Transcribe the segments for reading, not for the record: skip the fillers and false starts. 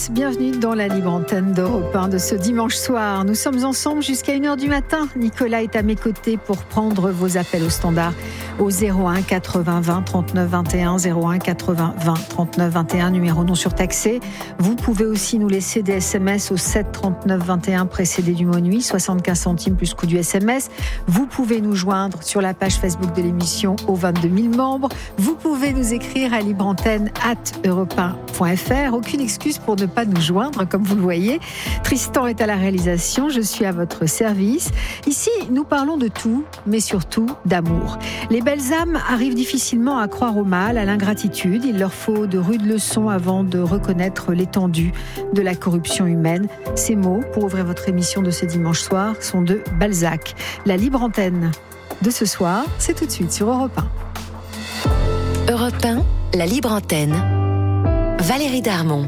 Bienvenue dans la libre antenne d'Europe 1 de ce dimanche soir. Nous sommes ensemble jusqu'à 1h du matin. Nicolas est à mes côtés pour prendre vos appels au standard au 01 80 20 39 21, 01 80 20 39 21, numéro non surtaxé. Vous pouvez aussi nous laisser des SMS au 7 39 21 précédé du mot nuit, 75 centimes plus coût du SMS. Vous pouvez nous joindre sur la page Facebook de l'émission aux 22 000 membres. Vous pouvez nous écrire à libreantenne@europe1.fr. Aucune excuse pour ne pas nous joindre, comme vous le voyez. Tristan est à la réalisation, je suis à votre service. Ici, nous parlons de tout, mais surtout d'amour. Les belles âmes arrivent difficilement à croire au mal, à l'ingratitude. Il leur faut de rudes leçons avant de reconnaître l'étendue de la corruption humaine. Ces mots, pour ouvrir votre émission de ce dimanche soir, sont de Balzac. La libre antenne de ce soir, c'est tout de suite sur Europe 1. Europe 1, la libre antenne. Valérie Darmon.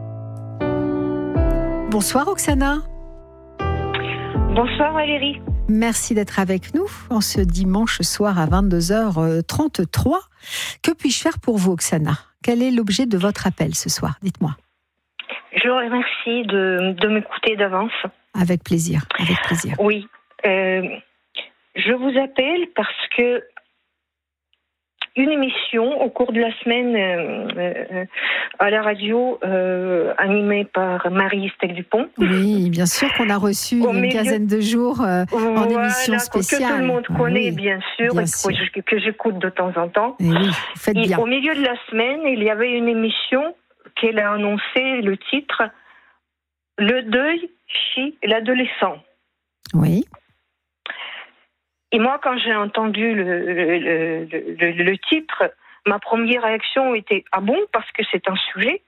Bonsoir Oksana. Bonsoir Valérie. Merci d'être avec nous en ce dimanche soir à 22h33. Que puis-je faire pour vous Oksana ? Quel est l'objet de votre appel ce soir ? Dites-moi. Je vous remercie de m'écouter d'avance. Avec plaisir, avec plaisir. Oui. Je vous appelle parce que une émission au cours de la semaine à la radio animée par Marie Steck-Dupont. Oui, bien sûr qu'on a reçu une quinzaine de jours en émission spéciale. Que tout le monde connaît, bien sûr, que j'écoute de temps en temps. Et oui, vous faites bien. Au milieu de la semaine, il y avait une émission qu'elle a annoncé le titre « Le deuil chez l'adolescent ». Oui. Et moi, quand j'ai entendu le titre, ma première réaction était « Ah bon ?» parce que c'est un sujet.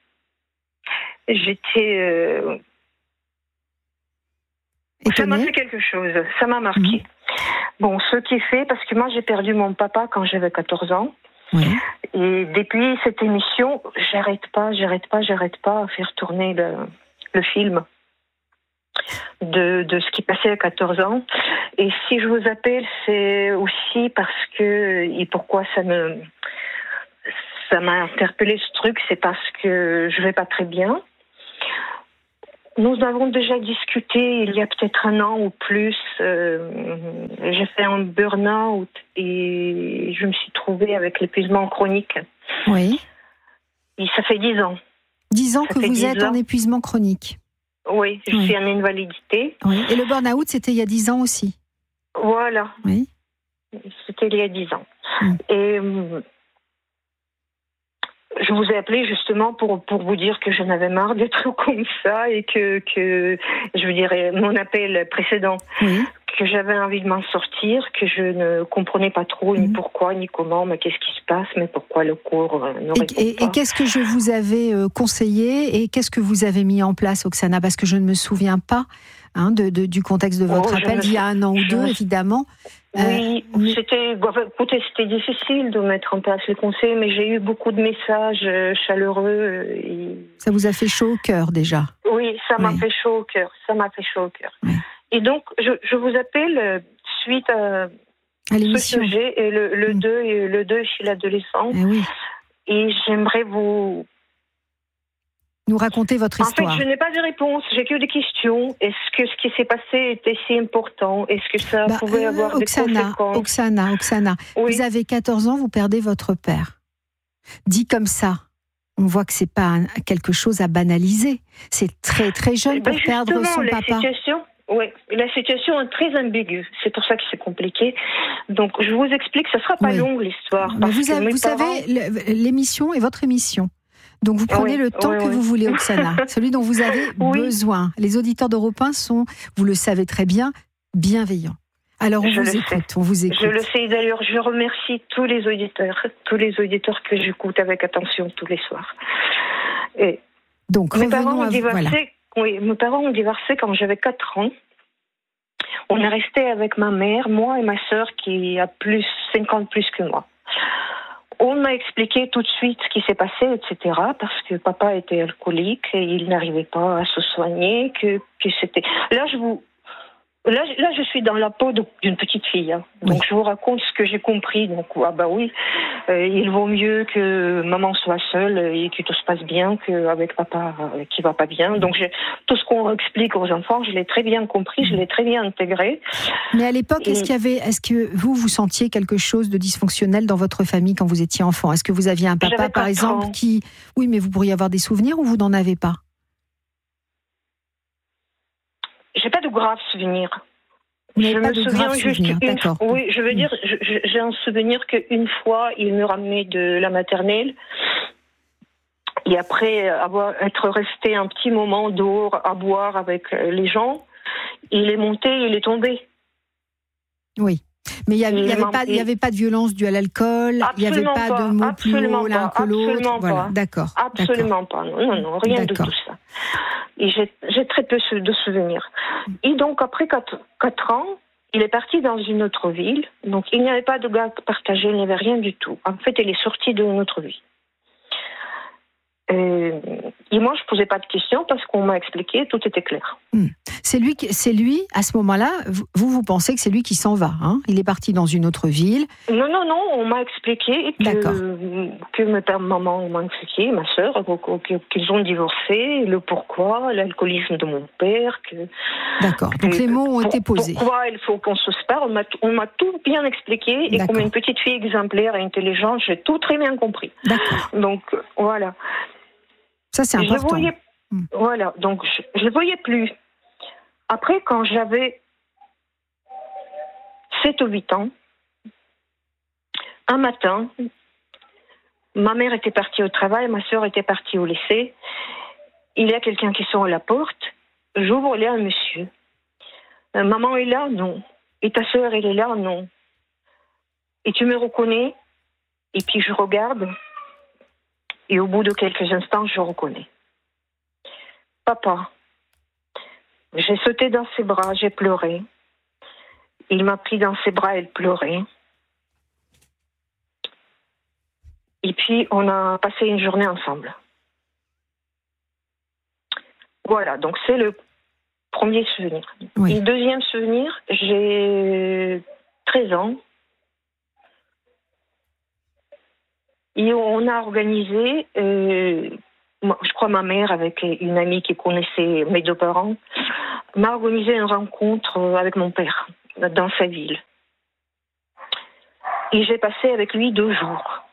Ça m'a fait quelque chose, ça m'a marqué. Bon, ce qui est fait, parce que moi j'ai perdu mon papa quand j'avais 14 ans. Oui. Et depuis cette émission, j'arrête pas à faire tourner le film de ce qui passait à 14 ans. Et si je vous appelle, c'est aussi parce que, et pourquoi ça m'a interpellé ce truc, c'est parce que je vais pas très bien. Nous avons déjà discuté il y a peut-être un an ou plus. J'ai fait un burn-out et je me suis trouvée avec l'épuisement chronique. Oui. Et ça fait 10 ans. 10 ans que vous êtes en épuisement chronique. Oui, je suis en invalidité. Oui. Et le burn-out, c'était il y a 10 ans aussi. Voilà. Oui. C'était il y a 10 ans. Et je vous ai appelé justement pour vous dire que j'en avais marre d'être comme ça et que je veux dire, mon appel précédent, que j'avais envie de m'en sortir, que je ne comprenais pas trop ni pourquoi, ni comment, mais qu'est-ce qui se passe, mais pourquoi le cours ne répond pas. Et qu'est-ce que je vous avais conseillé et qu'est-ce que vous avez mis en place, Oksana ? Parce que je ne me souviens pas du contexte de votre appel d'il y a un an ou deux, évidemment. Oui, c'était difficile de mettre en place les conseils, mais j'ai eu beaucoup de messages chaleureux. Ça vous a fait chaud au cœur, déjà ? Oui, ça m'a fait chaud au cœur. Oui. Et donc, je vous appelle suite à ce sujet, et le deuil chez l'adolescent. Et j'aimerais vous nous raconter votre histoire. En fait, je n'ai pas de réponse, j'ai que des questions. Est-ce que ce qui s'est passé était si important ? Est-ce que ça pouvait avoir des conséquences ? Oksana, vous avez 14 ans, vous perdez votre père. Dit comme ça, on voit que c'est pas quelque chose à banaliser. C'est très très jeune pour perdre son papa. La situation est très ambiguë. C'est pour ça que c'est compliqué. Donc, je vous explique, ça sera pas long l'histoire. Mais vous savez, l'émission est votre émission. Donc vous prenez le temps que vous voulez, Oksana, celui dont vous avez besoin. Les auditeurs d'Europe 1 sont, vous le savez très bien, bienveillants. Alors on vous écoute. Je le sais, d'ailleurs, je remercie tous les auditeurs que j'écoute avec attention tous les soirs. Et donc mes parents ont divorcé quand j'avais 4 ans. On est resté avec ma mère, moi et ma sœur qui a 50 plus que moi. On m'a expliqué tout de suite ce qui s'est passé, etc. Parce que papa était alcoolique et il n'arrivait pas à se soigner, que c'était... Là, Là, je suis dans la peau d'une petite fille. Hein. Donc, oui. Je vous raconte ce que j'ai compris. Donc, il vaut mieux que maman soit seule et que tout se passe bien qu'avec papa qui va pas bien. Donc, tout ce qu'on explique aux enfants, je l'ai très bien compris, je l'ai très bien intégré. Mais à l'époque, est-ce que vous sentiez quelque chose de dysfonctionnel dans votre famille quand vous étiez enfant ? Est-ce que vous aviez un papa, par exemple, qui... Oui, mais vous pourriez avoir des souvenirs ou vous n'en avez pas ? J'ai pas de graves souvenirs. Je me souviens juste d'accord. Oui, je veux dire, j'ai un souvenir qu'une fois, il me ramenait de la maternelle. Et après être resté un petit moment dehors à boire avec les gens, il est monté, il est tombé. Oui. Mais il n'y avait pas de violence due à l'alcool, il n'y avait pas de mots plus hauts l'un que l'autre. Voilà, d'accord. Absolument pas. Non, rien de tout ça. Et j'ai très peu de souvenirs. Et donc, après 4 ans, il est parti dans une autre ville. Donc, il n'y avait pas de gars partagé, il n'y avait rien du tout. En fait, il est sorti de notre vie. Et moi, je ne posais pas de questions parce qu'on m'a expliqué, tout était clair. C'est lui, à ce moment-là, vous pensez que c'est lui qui s'en va, hein ? Il est parti dans une autre ville. Non, on m'a expliqué que maman m'a expliqué, ma sœur, qu'ils ont divorcé, le pourquoi, l'alcoolisme de mon père. D'accord, donc les mots ont été posés. Pourquoi il faut qu'on se sépare, on m'a tout bien expliqué, et comme une petite fille exemplaire et intelligente, j'ai tout très bien compris. D'accord. Donc, voilà. Ça, c'est important. Voilà, donc je ne le voyais plus. Après, quand j'avais 7 ou 8 ans, un matin, ma mère était partie au travail, ma soeur était partie au lycée. Il y a quelqu'un qui sonne à la porte. J'ouvre, il y a un monsieur. Maman est là? Non. Et ta soeur, elle est là? Non. Et tu me reconnais? Et puis je regarde. Et au bout de quelques instants, je reconnais. Papa. J'ai sauté dans ses bras, j'ai pleuré. Il m'a pris dans ses bras, elle pleurait. Et puis, on a passé une journée ensemble. Voilà, donc c'est le premier souvenir. Oui. Et le deuxième souvenir, j'ai 13 ans. Et on a organisé, je crois ma mère, avec une amie qui connaissait mes 2 parents, m'a organisé une rencontre avec mon père dans sa ville. Et j'ai passé avec lui 2 jours.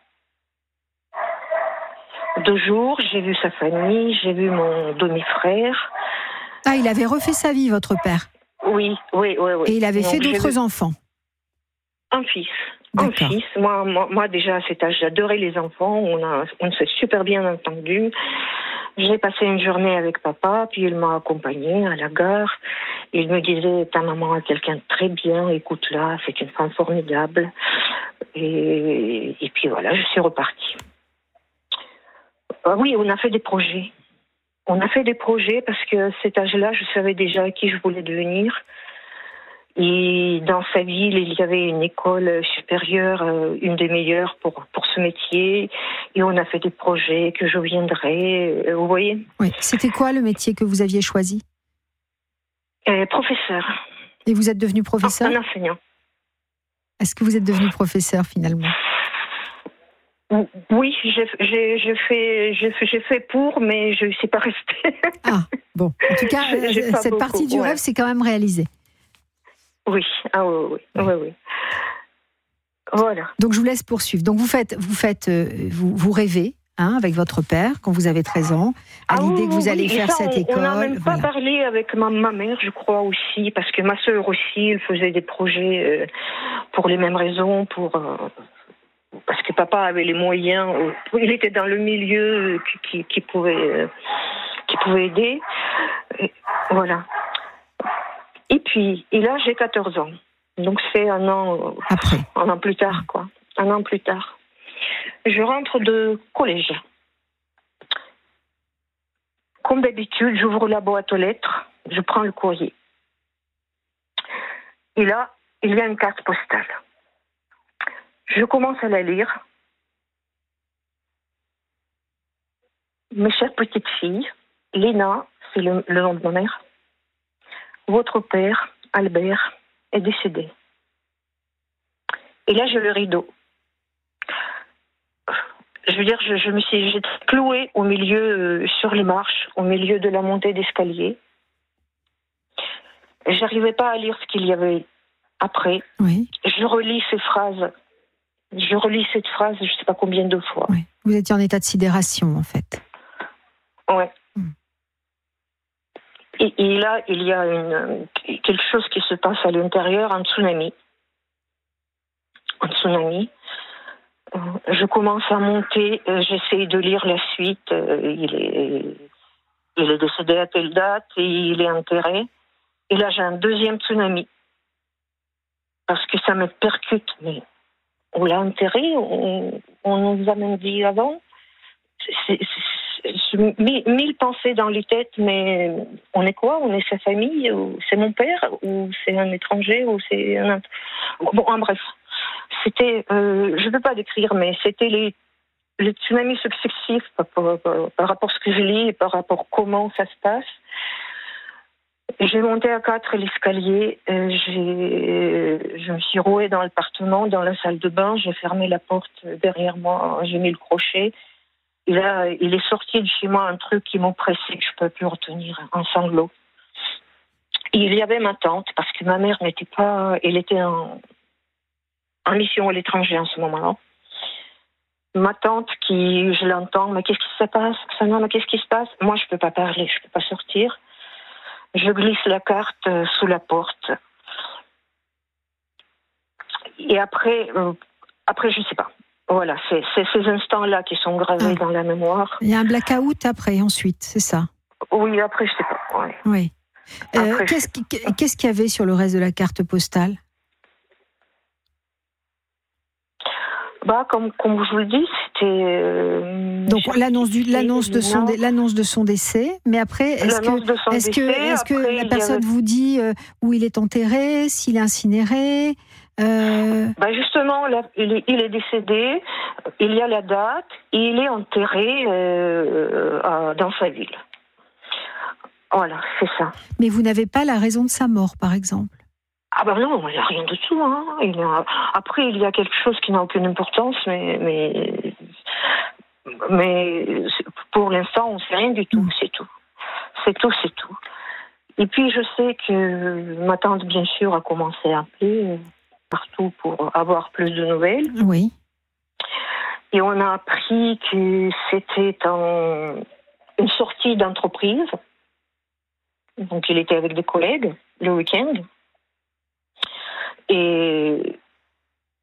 2 jours, j'ai vu sa famille, j'ai vu mon demi-frère. Ah, il avait refait sa vie, votre père? Oui. Et il avait fait d'autres enfants? Un fils. Un fils. Moi, déjà, à cet âge, j'adorais les enfants. On s'est super bien entendus. J'ai passé une journée avec papa, puis il m'a accompagnée à la gare. Il me disait, ta maman est quelqu'un de très bien, écoute-la, c'est une femme formidable. Et puis voilà, je suis repartie. Oui, on a fait des projets. On a fait des projets parce qu'à cet âge-là, je savais déjà qui je voulais devenir. Et dans sa ville, il y avait une école supérieure, une des meilleures pour ce métier. Et on a fait des projets que je viendrai, vous voyez. Oui. C'était quoi le métier que vous aviez choisi? Professeur. Et vous êtes devenu professeur? Un enseignant. Est-ce que vous êtes devenu professeur finalement? Oui, j'ai fait pour, mais je ne suis pas restée. Ah, bon. En tout cas, cette partie du rêve, c'est quand même réalisé. Oui, oui. Voilà. Donc je vous laisse poursuivre. Donc vous rêvez, hein, avec votre père quand vous avez 13 ans, à l'idée que vous allez faire cette école. On n'a même pas parlé avec ma mère, je crois aussi, parce que ma sœur aussi, elle faisait des projets pour les mêmes raisons, parce que papa avait les moyens, il était dans le milieu qui pouvait aider. Et voilà. Et puis, là, j'ai 14 ans. Donc, c'est un an plus tard, quoi. Un an plus tard. Je rentre de collège. Comme d'habitude, j'ouvre la boîte aux lettres, je prends le courrier. Et là, il y a une carte postale. Je commence à la lire. Mes chères petites filles, Léna, c'est le nom de ma mère. Votre père Albert, est décédé. Et là, j'ai le rideau. Je veux dire, j'étais clouée au milieu, sur les marches, au milieu de la montée d'escalier. J'arrivais pas à lire ce qu'il y avait après. Oui. Je relis cette phrase, je sais pas combien de fois. Oui. Vous étiez en état de sidération, en fait. Ouais. Et là, il y a quelque chose qui se passe à l'intérieur, un tsunami. Je commence à monter, j'essaie de lire la suite. Il est décédé à telle date et il est enterré. Et là, j'ai un deuxième tsunami. Parce que ça me percute. Mais on l'a enterré, on nous a même dit avant. C'est 1000 pensées dans les têtes, mais on est quoi? On est sa famille? Ou c'est mon père? Ou c'est un étranger? Ou c'est un... Bon, en bref. C'était, je ne peux pas décrire, mais c'était les tsunamis successifs par rapport à ce que je lis et par rapport à comment ça se passe. J'ai monté à 4 l'escalier, je me suis rouée dans l'appartement, dans la salle de bain, j'ai fermé la porte derrière moi, j'ai mis le crochet. Et là, il est sorti de chez moi un truc qui m'oppressait, que je ne peux plus retenir, un sanglot. Et il y avait ma tante, parce que ma mère n'était pas... Elle était en mission à l'étranger en ce moment-là. Ma tante qui, je l'entends, mais qu'est-ce qui se passe? Roxana, mais qu'est-ce qui se passe? Moi, je ne peux pas parler, je ne peux pas sortir. Je glisse la carte sous la porte. Et après, je ne sais pas. Voilà, c'est ces instants-là qui sont gravés dans la mémoire. Il y a un blackout après, ensuite, c'est ça? Oui, après, je ne sais pas. Ouais. Oui. Qu'est-ce qu'il y avait sur le reste de la carte postale? Comme je vous le dis, c'était... Donc l'annonce de son décès, mais après, est-ce que la personne vous dit où il est enterré, s'il est incinéré? Justement, là, il est décédé, il y a la date, et il est enterré dans sa ville. Voilà, c'est ça. Mais vous n'avez pas la raison de sa mort, par exemple? Non, il n'y a rien de tout. Hein. Après, il y a quelque chose qui n'a aucune importance, mais pour l'instant, on ne sait rien du tout, c'est tout. C'est tout. Et puis, je sais que ma tante, bien sûr, a commencé à appeler partout pour avoir plus de nouvelles. Oui. Et on a appris que c'était une sortie d'entreprise. Donc, il était avec des collègues le week-end. Et